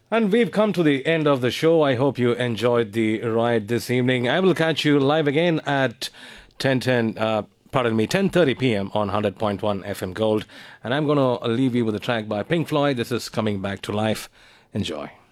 And we've come to the end of the show. I hope you enjoyed the ride this evening. I will catch you live again at 10:30 p.m. on 100.1 FM Gold. And I'm going to leave you with a track by Pink Floyd. This is Coming Back to Life. Enjoy.